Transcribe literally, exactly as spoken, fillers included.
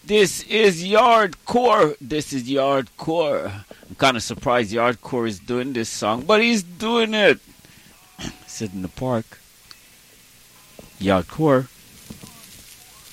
This is Yardcore. This is Yardcore. I'm kind of surprised Yardcore is doing this song, but he's doing it. Sit in the park. Yardcore.